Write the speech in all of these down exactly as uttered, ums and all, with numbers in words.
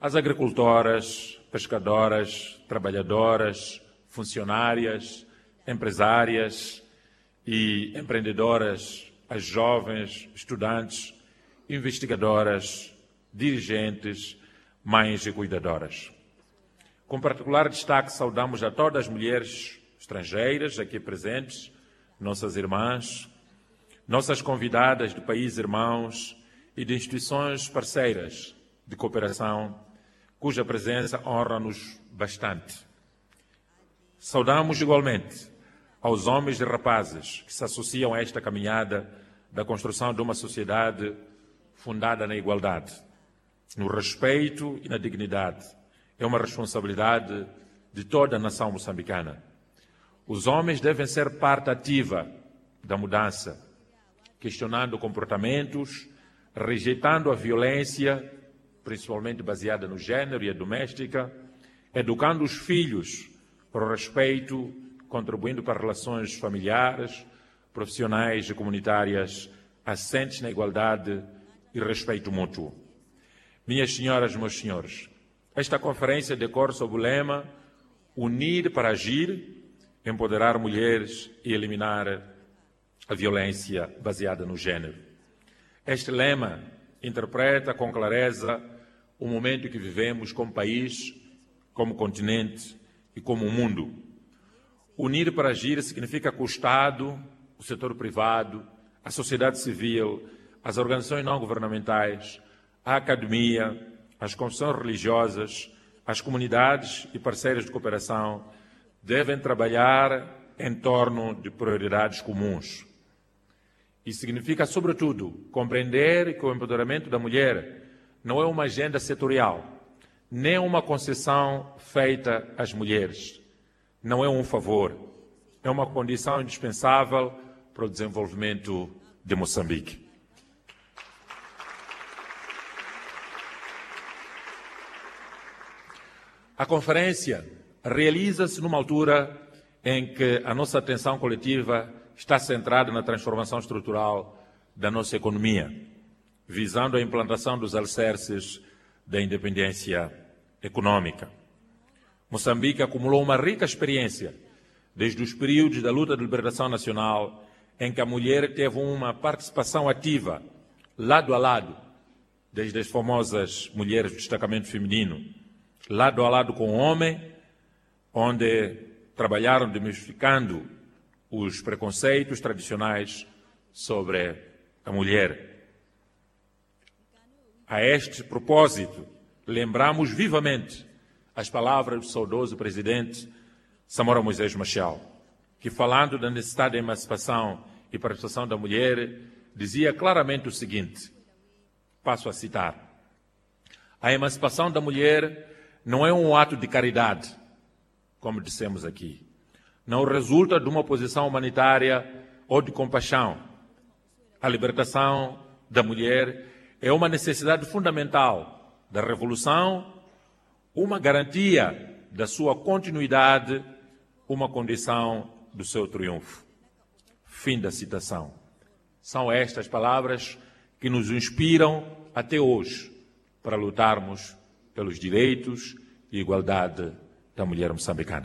às agricultoras, pescadoras, trabalhadoras, funcionárias, empresárias e empreendedoras, às jovens, estudantes, investigadoras, dirigentes, mães e cuidadoras. Com particular destaque, saudamos a todas as mulheres estrangeiras aqui presentes, nossas irmãs, nossas convidadas de países irmãos e de instituições parceiras de cooperação, cuja presença honra-nos bastante. Saudamos igualmente aos homens e rapazes que se associam a esta caminhada da construção de uma sociedade fundada na igualdade, no respeito e na dignidade. É uma responsabilidade de toda a nação moçambicana. Os homens devem ser parte ativa da mudança, questionando comportamentos, rejeitando a violência, principalmente baseada no gênero e a doméstica, educando os filhos para o respeito, contribuindo para relações familiares, profissionais e comunitárias assentes na igualdade e respeito mútuo. Minhas senhoras e meus senhores, esta conferência decorre sob o lema Unir para agir, empoderar mulheres e eliminar a violência baseada no gênero. Este lema interpreta com clareza o momento que vivemos como país, como continente e como mundo. Unir para agir significa que o Estado, o setor privado, a sociedade civil, as organizações não governamentais, a academia, as confissões religiosas, as comunidades e parceiros de cooperação devem trabalhar em torno de prioridades comuns. Isso significa, sobretudo, compreender que o empoderamento da mulher não é uma agenda setorial, nem uma concessão feita às mulheres. Não é um favor, é uma condição indispensável para o desenvolvimento de Moçambique. A conferência realiza-se numa altura em que a nossa atenção coletiva está centrada na transformação estrutural da nossa economia, visando a implantação dos alicerces da independência econômica. Moçambique acumulou uma rica experiência desde os períodos da luta de libertação nacional, em que a mulher teve uma participação ativa, lado a lado, desde as famosas mulheres do destacamento feminino, lado a lado com o homem, onde trabalharam desmistificando os preconceitos tradicionais sobre a mulher. A este propósito, lembramos vivamente as palavras do saudoso presidente Samora Moisés Machel, que, falando da necessidade de emancipação e participação da mulher, dizia claramente o seguinte, passo a citar: a emancipação da mulher não é um ato de caridade, como dissemos aqui. Não resulta de uma posição humanitária ou de compaixão. A libertação da mulher é uma necessidade fundamental da revolução, uma garantia da sua continuidade, uma condição do seu triunfo. Fim da citação. São estas palavras que nos inspiram até hoje para lutarmos pelos direitos e igualdade da mulher moçambicana.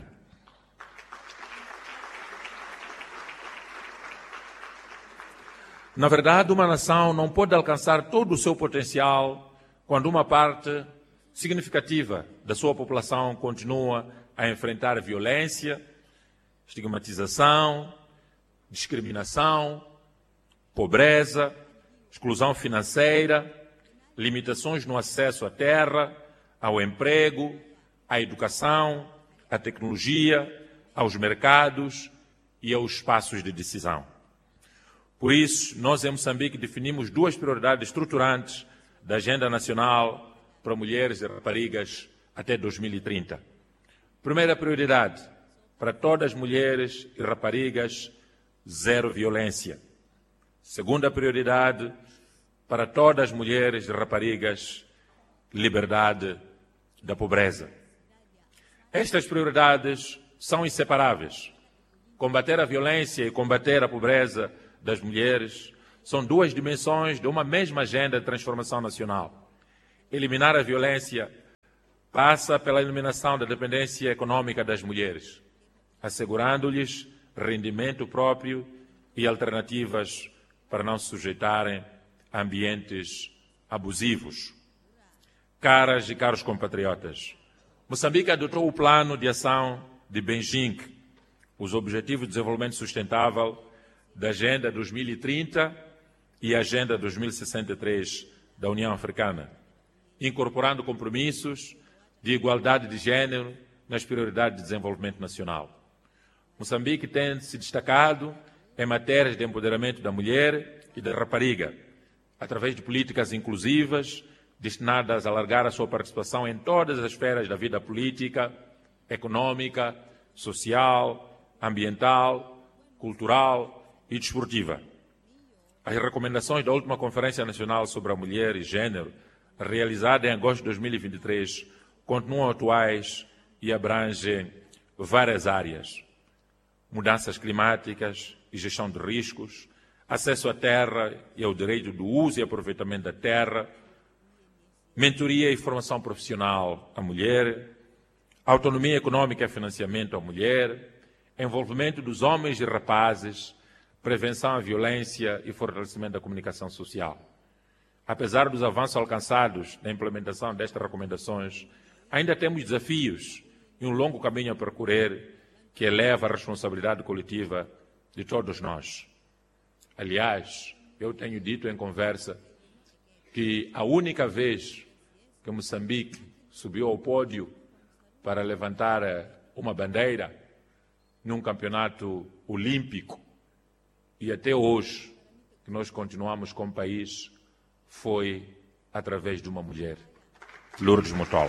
Na verdade, uma nação não pode alcançar todo o seu potencial quando uma parte significativa da sua população continua a enfrentar violência, estigmatização, discriminação, pobreza, exclusão financeira, limitações no acesso à terra, ao emprego, à educação, à tecnologia, aos mercados e aos espaços de decisão. Por isso, nós em Moçambique definimos duas prioridades estruturantes da Agenda Nacional para Mulheres e Raparigas até dois mil e trinta. Primeira prioridade, para todas as mulheres e raparigas, zero violência. Segunda prioridade, para todas as mulheres e raparigas, liberdade da pobreza. Estas prioridades são inseparáveis. Combater a violência e combater a pobreza das mulheres são duas dimensões de uma mesma agenda de transformação nacional. Eliminar a violência passa pela eliminação da dependência econômica das mulheres, assegurando-lhes rendimento próprio e alternativas para não se sujeitarem a ambientes abusivos. Caras e caros compatriotas, Moçambique adotou o Plano de Ação de Beijing, os Objetivos de Desenvolvimento Sustentável da Agenda dois mil e trinta e a Agenda dois mil e sessenta e três da União Africana, incorporando compromissos de igualdade de género nas prioridades de desenvolvimento nacional. Moçambique tem se destacado em matérias de empoderamento da mulher e da rapariga, através de políticas inclusivas destinadas a alargar a sua participação em todas as esferas da vida política, econômica, social, ambiental, cultural e desportiva. As recomendações da última Conferência Nacional sobre a Mulher e Gênero, realizada em agosto de dois mil e vinte e três, continuam atuais e abrangem várias áreas: mudanças climáticas e gestão de riscos, acesso à terra e ao direito do uso e aproveitamento da terra, mentoria e formação profissional à mulher, autonomia econômica e financiamento à mulher, envolvimento dos homens e rapazes, prevenção à violência e fortalecimento da comunicação social. Apesar dos avanços alcançados na implementação destas recomendações, ainda temos desafios e um longo caminho a percorrer que eleva a responsabilidade coletiva de todos nós. Aliás, eu tenho dito em conversa que a única vez que Moçambique subiu ao pódio para levantar uma bandeira num campeonato olímpico e até hoje que nós continuamos como país foi através de uma mulher, Lourdes Motola.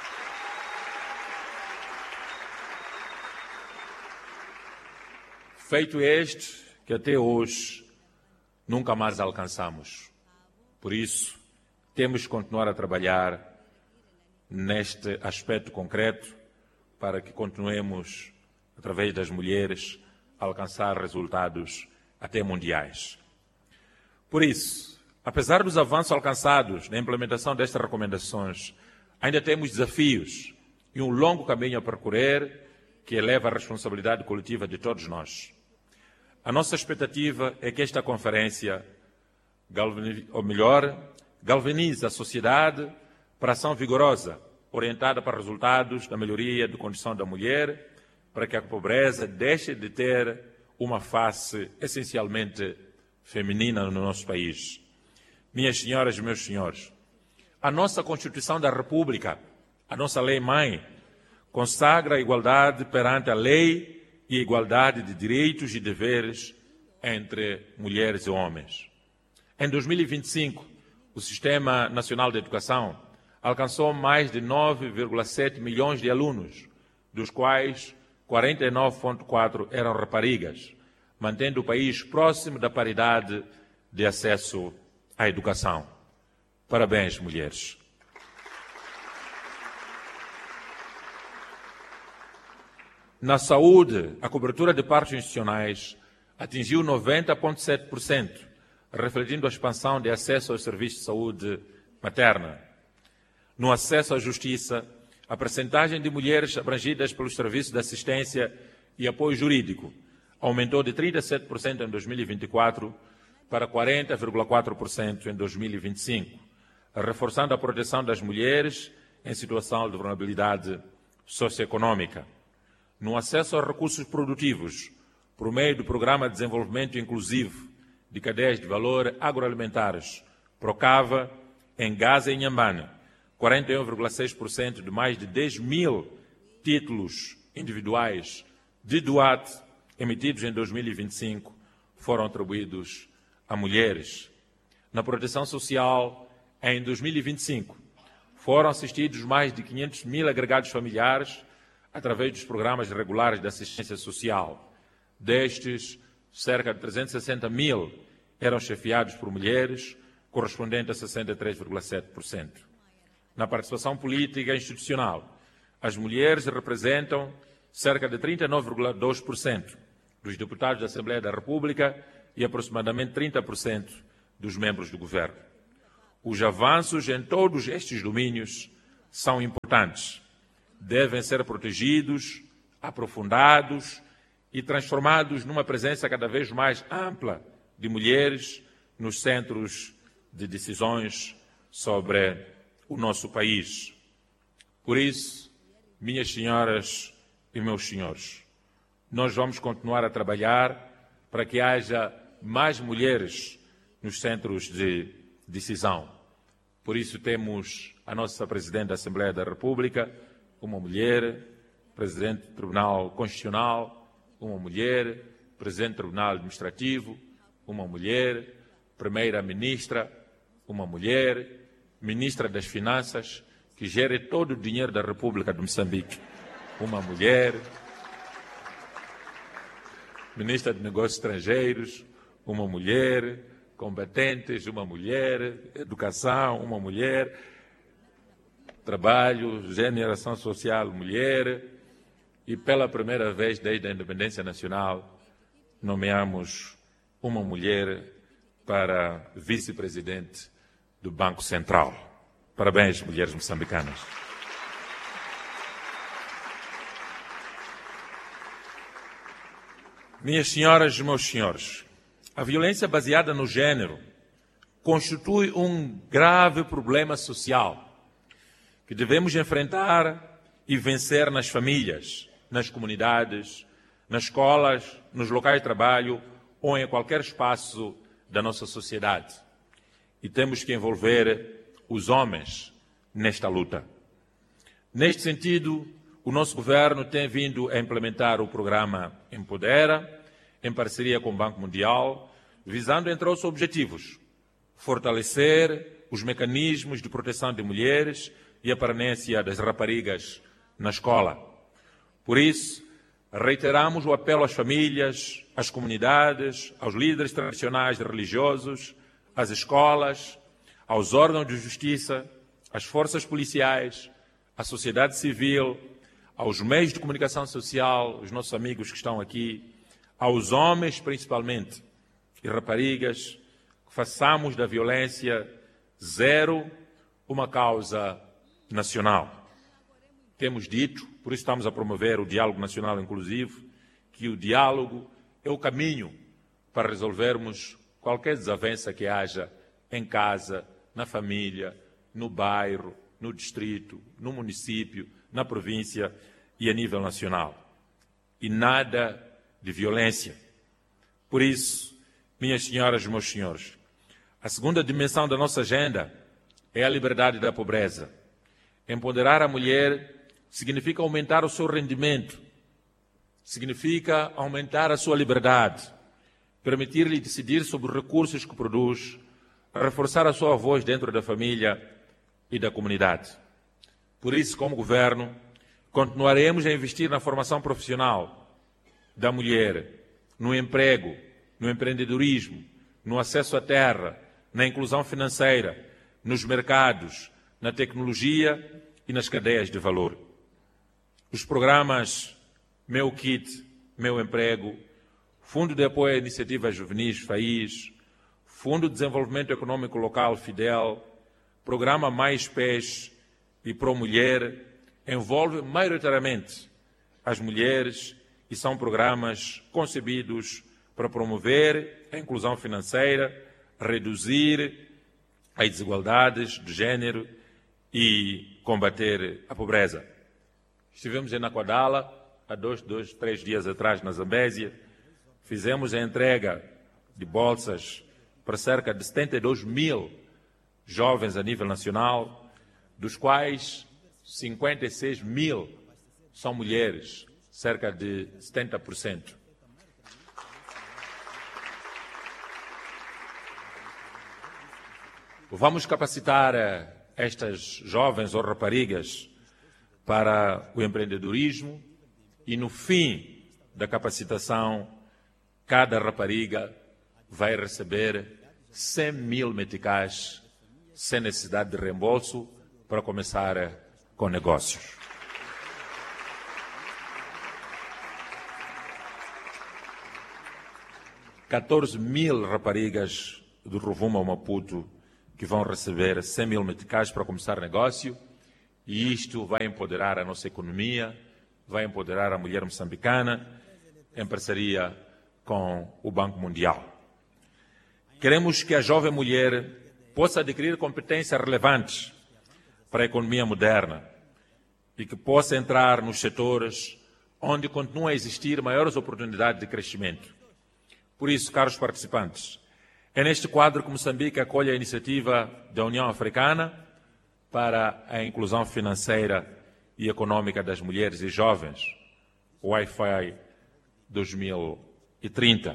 Feito este que até hoje nunca mais alcançamos. Por isso, temos que continuar a trabalhar neste aspecto concreto para que continuemos, através das mulheres, a alcançar resultados até mundiais. Por isso, apesar dos avanços alcançados na implementação destas recomendações, ainda temos desafios e um longo caminho a percorrer que eleva a responsabilidade coletiva de todos nós. A nossa expectativa é que esta conferência, ou melhor, galvanize a sociedade para ação vigorosa, orientada para resultados da melhoria da condição da mulher, para que a pobreza deixe de ter uma face essencialmente feminina no nosso país. Minhas senhoras e meus senhores, a nossa Constituição da República, a nossa lei-mãe, consagra a igualdade perante a lei e a igualdade de direitos e deveres entre mulheres e homens. Em dois mil e vinte e cinco, o Sistema Nacional de Educação alcançou mais de nove vírgula sete milhões de alunos, dos quais quarenta e nove vírgula quatro eram raparigas, mantendo o país próximo da paridade de acesso à educação. Parabéns, mulheres. Na saúde, a cobertura de partos institucionais atingiu noventa vírgula sete por cento, refletindo a expansão de acesso aos serviços de saúde materna. No acesso à justiça, a percentagem de mulheres abrangidas pelos serviços de assistência e apoio jurídico aumentou de trinta e sete por cento em dois mil e vinte e quatro para quarenta vírgula quatro por cento em dois mil e vinte e cinco, reforçando a proteção das mulheres em situação de vulnerabilidade socioeconômica. No acesso aos recursos produtivos, por meio do Programa de Desenvolvimento Inclusivo de Cadeias de Valor Agroalimentares, PROCAVA, em Gaza e Inhambane, quarenta e um vírgula seis por cento de mais de dez mil títulos individuais de D U A T emitidos em dois mil e vinte e cinco foram atribuídos a mulheres. Na proteção social, em dois mil e vinte e cinco, foram assistidos mais de quinhentos mil agregados familiares através dos programas regulares de assistência social. Destes, cerca de trezentos e sessenta mil eram chefiados por mulheres, correspondente a sessenta e três vírgula sete por cento. Na participação política e institucional, as mulheres representam cerca de trinta e nove vírgula dois por cento dos deputados da Assembleia da República e aproximadamente trinta por cento dos membros do governo. Os avanços em todos estes domínios são importantes. Devem ser protegidos, aprofundados e transformados numa presença cada vez mais ampla de mulheres nos centros de decisões sobre o nosso país. Por isso, minhas senhoras e meus senhores, nós vamos continuar a trabalhar para que haja mais mulheres nos centros de decisão. Por isso temos a nossa Presidente da Assembleia da República, uma mulher, Presidente do Tribunal Constitucional, uma mulher, Presidente do Tribunal Administrativo, uma mulher, Primeira-Ministra, uma mulher, Ministra das Finanças, que gere todo o dinheiro da República de Moçambique, uma mulher, Ministra de Negócios Estrangeiros, uma mulher, combatentes, uma mulher, educação, uma mulher, trabalho, geração social, mulher, e pela primeira vez desde a independência nacional nomeamos uma mulher para vice-presidente do Banco Central. Parabéns, mulheres moçambicanas. Minhas senhoras e meus senhores, a violência baseada no género constitui um grave problema social que devemos enfrentar e vencer nas famílias, nas comunidades, nas escolas, nos locais de trabalho ou em qualquer espaço da nossa sociedade. E temos que envolver os homens nesta luta. Neste sentido, o nosso governo tem vindo a implementar o programa Empodera, em parceria com o Banco Mundial, visando, entre outros objetivos, fortalecer os mecanismos de proteção de mulheres e a permanência das raparigas na escola. Por isso, reiteramos o apelo às famílias, às comunidades, aos líderes tradicionais religiosos, às escolas, aos órgãos de justiça, às forças policiais, à sociedade civil, aos meios de comunicação social, os nossos amigos que estão aqui, aos homens principalmente, e raparigas, que façamos da violência zero uma causa nacional. Temos dito, por isso estamos a promover o diálogo nacional inclusivo, que o diálogo é o caminho para resolvermos qualquer desavença que haja em casa, na família, no bairro, no distrito, no município, na província e a nível nacional. E nada de violência. Por isso, minhas senhoras e meus senhores, a segunda dimensão da nossa agenda é a liberdade da pobreza. Empoderar a mulher significa aumentar o seu rendimento, significa aumentar a sua liberdade, permitir-lhe decidir sobre os recursos que produz, reforçar a sua voz dentro da família e da comunidade. Por isso, como governo, continuaremos a investir na formação profissional da mulher, no emprego, no empreendedorismo, no acesso à terra, na inclusão financeira, nos mercados, na tecnologia e nas cadeias de valor. Os programas Meu Kit, Meu Emprego, Fundo de Apoio a Iniciativas Juvenis FAIS, Fundo de Desenvolvimento Econômico Local Fidel, Programa Mais Pés e Pro Mulher envolvem maioritariamente as mulheres e são programas concebidos para promover a inclusão financeira, reduzir as desigualdades de género e combater a pobreza. Estivemos em Naquadala há dois, dois, três dias atrás, na Zambésia, fizemos a entrega de bolsas para cerca de setenta e dois mil jovens a nível nacional, dos quais cinquenta e seis mil são mulheres, cerca de setenta por cento. Vamos capacitar estas jovens ou raparigas para o empreendedorismo e, no fim da capacitação, cada rapariga vai receber cem mil meticais sem necessidade de reembolso para começar com negócios. catorze mil raparigas do Rovuma ao Maputo que vão receber cem mil meticais para começar negócio E isto vai empoderar a nossa economia, vai empoderar a mulher moçambicana, em parceria com o Banco Mundial. Queremos que a jovem mulher possa adquirir competências relevantes para a economia moderna e que possa entrar nos setores onde continuam a existir maiores oportunidades de crescimento. Por isso, caros participantes, é neste quadro que Moçambique acolhe a iniciativa da União Africana para a inclusão financeira e econômica das mulheres e jovens, o Wi-Fi dois mil e trinta.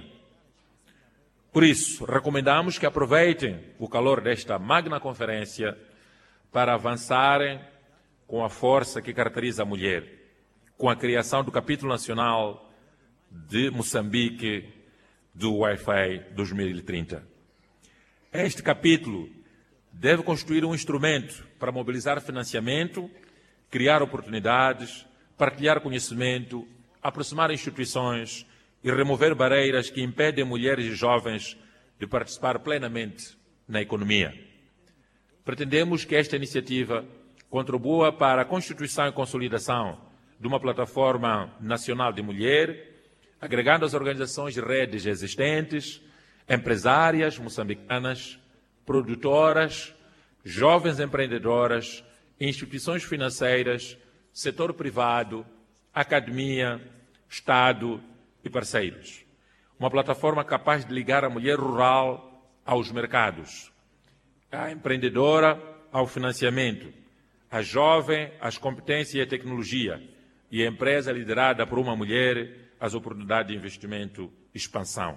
Por isso, recomendamos que aproveitem o calor desta magna conferência para avançarem com a força que caracteriza a mulher, com a criação do capítulo nacional de Moçambique do Wi-Fi dois mil e trinta. Este capítulo deve constituir um instrumento para mobilizar financiamento, criar oportunidades, partilhar conhecimento, aproximar instituições e remover barreiras que impedem mulheres e jovens de participar plenamente na economia. Pretendemos que esta iniciativa contribua para a constituição e consolidação de uma plataforma nacional de mulher, agregando as organizações e redes existentes, empresárias moçambicanas, produtoras, jovens empreendedoras, instituições financeiras, setor privado, academia, Estado e parceiros. Uma plataforma capaz de ligar a mulher rural aos mercados, a empreendedora ao financiamento, a jovem às competências e à tecnologia e a empresa liderada por uma mulher às oportunidades de investimento e expansão.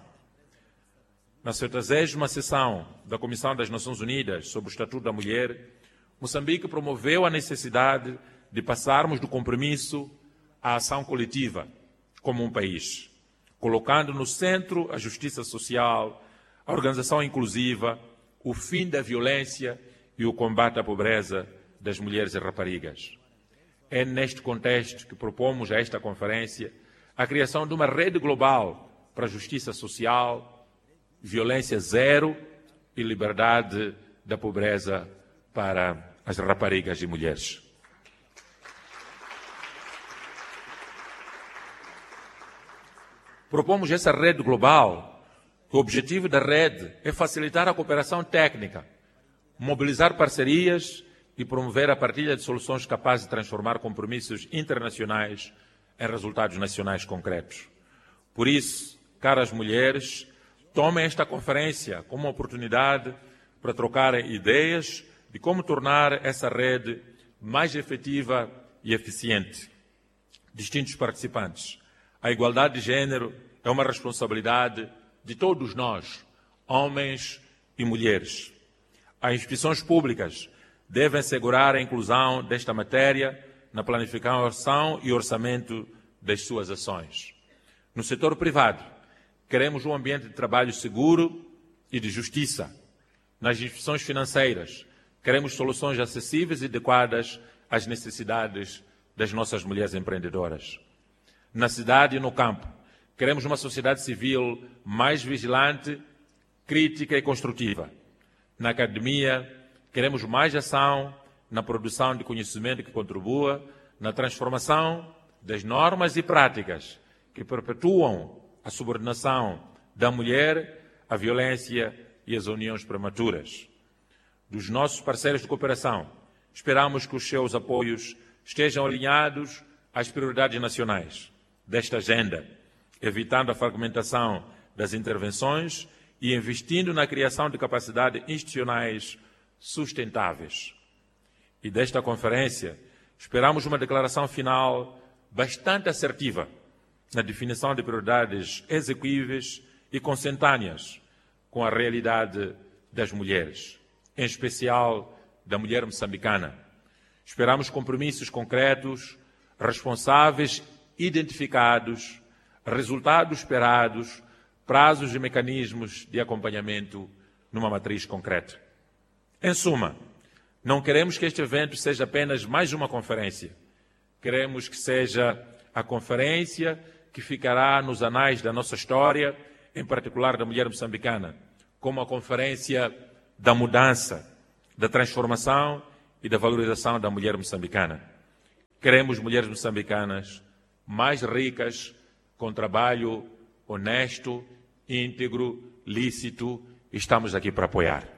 Na setagésima sessão da Comissão das Nações Unidas sobre o Estatuto da Mulher, Moçambique promoveu a necessidade de passarmos do compromisso à ação coletiva como um país, colocando no centro a justiça social, a organização inclusiva, o fim da violência e o combate à pobreza das mulheres e raparigas. É neste contexto que propomos a esta conferência a criação de uma rede global para a justiça social, violência zero e liberdade da pobreza para as raparigas e mulheres. Propomos essa rede global. O objetivo da rede é facilitar a cooperação técnica, mobilizar parcerias e promover a partilha de soluções capazes de transformar compromissos internacionais em resultados nacionais concretos. Por isso, caras mulheres, tomem esta conferência como uma oportunidade para trocarem ideias de como tornar essa rede mais efetiva e eficiente. Distintos participantes, a igualdade de género é uma responsabilidade de todos nós, homens e mulheres. As instituições públicas devem assegurar a inclusão desta matéria na planificação e orçamento das suas ações. No setor privado, queremos um ambiente de trabalho seguro e de justiça. Nas instituições financeiras, queremos soluções acessíveis e adequadas às necessidades das nossas mulheres empreendedoras. Na cidade e no campo, queremos uma sociedade civil mais vigilante, crítica e construtiva. Na academia, queremos mais ação na produção de conhecimento que contribua na transformação das normas e práticas que perpetuam a subordinação da mulher, a violência e as uniões prematuras. Dos nossos parceiros de cooperação, esperamos que os seus apoios estejam alinhados às prioridades nacionais desta agenda, evitando a fragmentação das intervenções e investindo na criação de capacidades institucionais sustentáveis. E desta conferência, esperamos uma declaração final bastante assertiva na definição de prioridades execuíveis e consentâneas com a realidade das mulheres, em especial da mulher moçambicana. Esperamos compromissos concretos, responsáveis, identificados, resultados esperados, prazos e mecanismos de acompanhamento numa matriz concreta. Em suma, não queremos que este evento seja apenas mais uma conferência. Queremos que seja a conferência que ficará nos anais da nossa história, em particular da mulher moçambicana, como a conferência da mudança, da transformação e da valorização da mulher moçambicana. Queremos mulheres moçambicanas mais ricas, com trabalho honesto, íntegro, lícito, e estamos aqui para apoiar.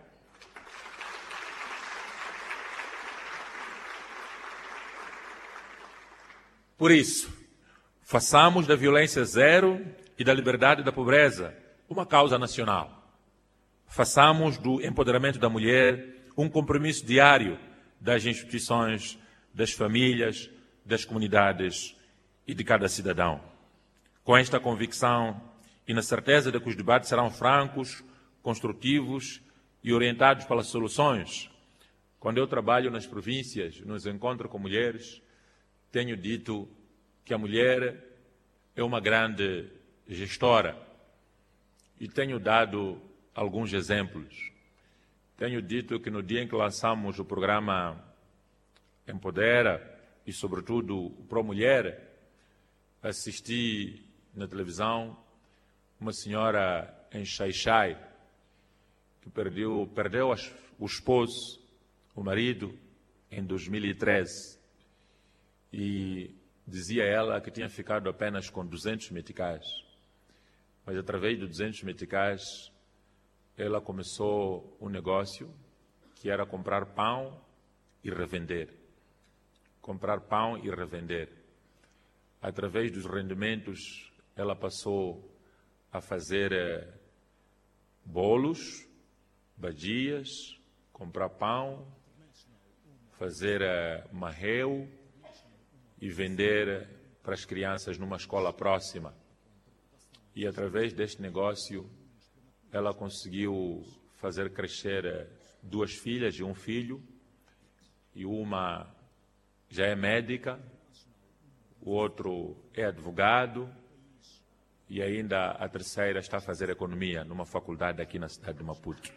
Por isso, façamos da violência zero e da liberdade da pobreza uma causa nacional. Façamos do empoderamento da mulher um compromisso diário das instituições, das famílias, das comunidades e de cada cidadão. Com esta convicção e na certeza de que os debates serão francos, construtivos e orientados pelas soluções, quando eu trabalho nas províncias, nos encontro com mulheres, tenho dito que a mulher é uma grande gestora e tenho dado alguns exemplos. Tenho dito que no dia em que lançamos o programa Empodera e, sobretudo, o Pro Mulher, assisti na televisão uma senhora em Xai-Xai que perdeu, perdeu as, o esposo, o marido, em dois mil e treze. E dizia ela que tinha ficado apenas com duzentos meticais. Mas, através de duzentos meticais, ela começou um negócio que era comprar pão e revender. Comprar pão e revender. Através dos rendimentos, ela passou a fazer eh, bolos, badias, comprar pão, fazer eh, marreu e vender para as crianças numa escola próxima. E através deste negócio, ela conseguiu fazer crescer duas filhas e um filho, e uma já é médica, o outro é advogado, e ainda a terceira está a fazer economia numa faculdade aqui na cidade de Maputo.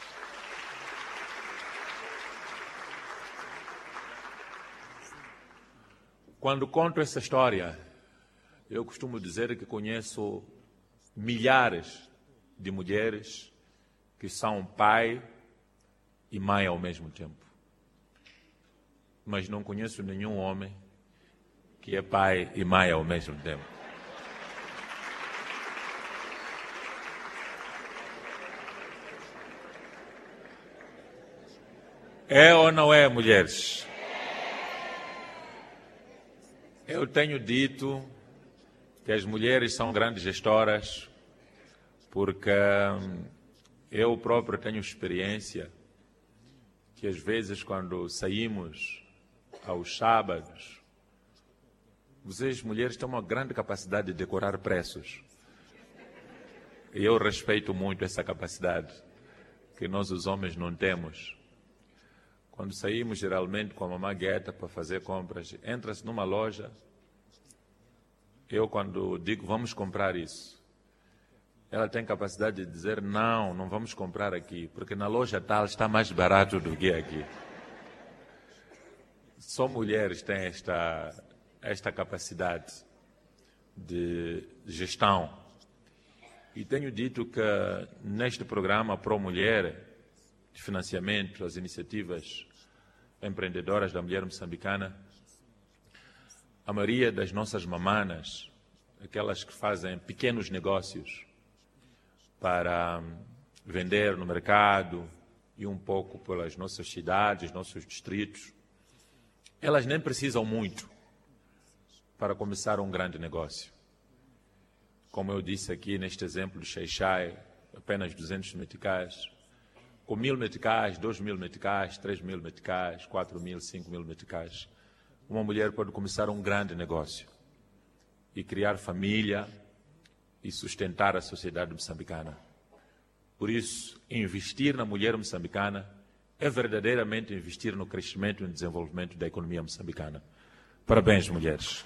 Quando conto essa história, eu costumo dizer que conheço milhares de mulheres que são pai e mãe ao mesmo tempo. Mas não conheço nenhum homem que é pai e mãe ao mesmo tempo. É ou não é, mulheres? Eu tenho dito que as mulheres são grandes gestoras porque eu próprio tenho experiência que às vezes quando saímos aos sábados, vocês mulheres têm uma grande capacidade de decorar preços. E eu respeito muito essa capacidade que nós os homens não temos. Quando saímos geralmente com a mamãe Gueta para fazer compras, entra-se numa loja, eu quando digo vamos comprar isso, ela tem capacidade de dizer não, não vamos comprar aqui, porque na loja tal está mais barato do que aqui. Só mulheres têm esta, esta capacidade de gestão. E tenho dito que neste programa Pro Mulher, de financiamento às iniciativas empreendedoras da mulher moçambicana, a maioria das nossas mamanas, aquelas que fazem pequenos negócios para vender no mercado e um pouco pelas nossas cidades, nossos distritos, elas nem precisam muito para começar um grande negócio. Como eu disse aqui neste exemplo de Xai-Xai, apenas duzentos meticais, com mil meticais, dois mil meticais, três mil meticais, quatro mil, cinco mil meticais, uma mulher pode começar um grande negócio e criar família e sustentar a sociedade moçambicana. Por isso, investir na mulher moçambicana é verdadeiramente investir no crescimento e no desenvolvimento da economia moçambicana. Parabéns, mulheres.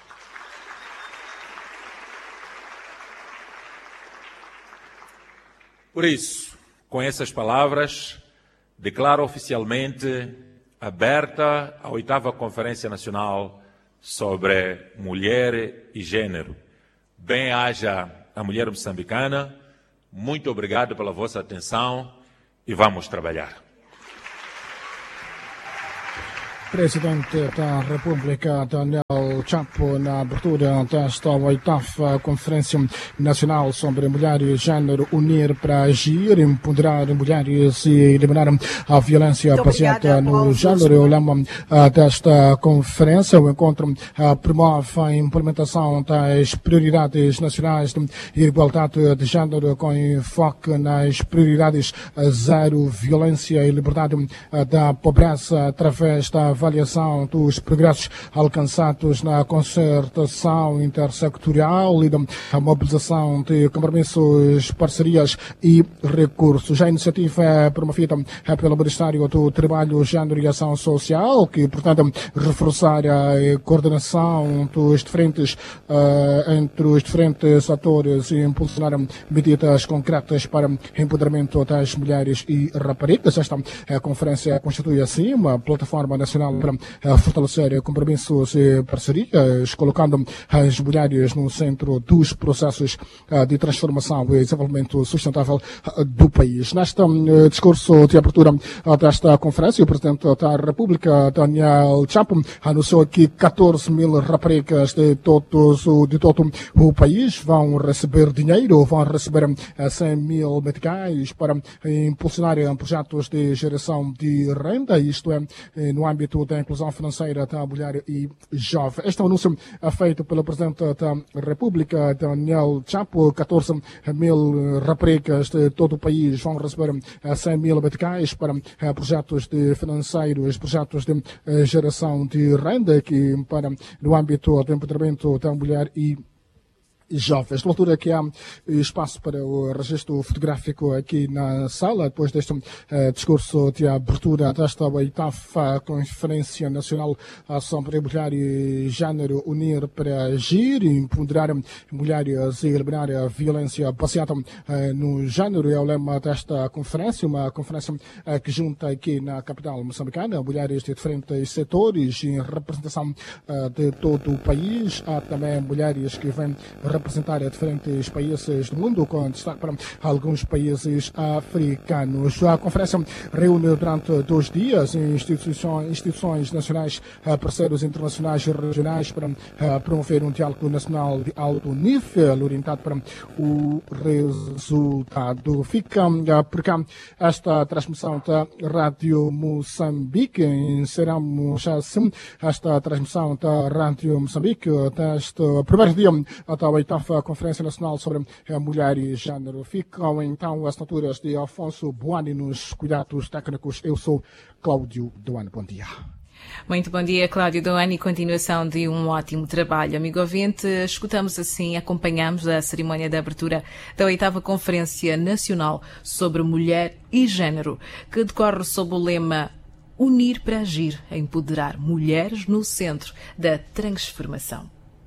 Por isso, com essas palavras, declaro oficialmente aberta a oitava Conferência Nacional sobre Mulher e Gênero. Bem-haja a mulher moçambicana, muito obrigado pela vossa atenção e vamos trabalhar. Presidente da República, Daniel Chapo, na abertura desta oitava Conferência Nacional sobre Mulher e Gênero, unir para agir, empoderar mulheres e eliminar a violência baseada no gênero. O lema desta conferência, o encontro promove a implementação das prioridades nacionais de igualdade de gênero com enfoque nas prioridades zero, violência e liberdade da pobreza, através da avaliação dos progressos alcançados na concertação intersectorial e da mobilização de compromissos, parcerias e recursos. A iniciativa é promovida pelo Ministério do Trabalho, Gênero e Ação Social, que pretende reforçar a coordenação dos diferentes, uh, entre os diferentes atores e impulsionar medidas concretas para o empoderamento das mulheres e raparigas. Esta uh, conferência constitui assim uma plataforma nacional para fortalecer compromissos e parcerias, colocando as mulheres no centro dos processos de transformação e desenvolvimento sustentável do país. Neste discurso de abertura desta conferência, o Presidente da República, Daniel Chapo, anunciou que catorze mil raparigas de, todos, de todo o país vão receber dinheiro, vão receber cem mil meticais para impulsionar projetos de geração de renda, isto é, no âmbito da inclusão financeira da mulher e jovem. Este é um anúncio feito pelo Presidente da República, Daniel Chapo. catorze mil raparigas de todo o país vão receber cem mil meticais para projetos de financeiros, projetos de geração de renda, que para no âmbito do empoderamento da mulher e jovens. De altura que há espaço para o registro fotográfico aqui na sala, depois deste uh, discurso de abertura desta oitava Conferência Nacional sobre Mulher e Gênero, unir para agir, empoderar mulheres e eliminar a violência baseada uh, no gênero. É o lema desta conferência, uma conferência uh, que junta aqui na capital moçambicana mulheres de diferentes setores em representação uh, de todo o país. Há também mulheres que vêm representar diferentes países do mundo, com destaque para alguns países africanos. A conferência reúne durante dois dias instituições, instituições nacionais, parceiros internacionais e regionais para promover um diálogo nacional de alto nível, orientado para o resultado. Fica por cá esta transmissão da Rádio Moçambique. Encerramos assim esta transmissão da Rádio Moçambique deste primeiro dia da oitava Conferência Nacional sobre a Mulher e Gênero. Ficam então as assinaturas de Afonso Boani nos cuidados técnicos. Eu sou Cláudio Doane. Bom dia. Muito bom dia, Cláudio Doane, e continuação de um ótimo trabalho. Amigo ouvinte, escutamos assim, acompanhamos a cerimónia de abertura da oitava Conferência Nacional sobre Mulher e Gênero, que decorre sob o lema Unir para Agir, empoderar mulheres no centro da transformação.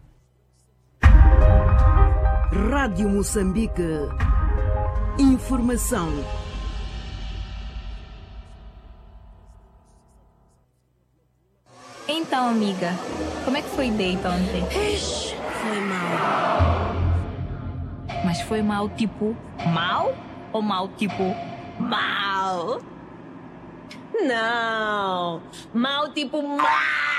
Rádio Moçambique. Informação. Então, amiga, como é que foi o date ontem? Foi mal. Mas foi mal tipo mal ou mal tipo mal? Não, mal tipo mal.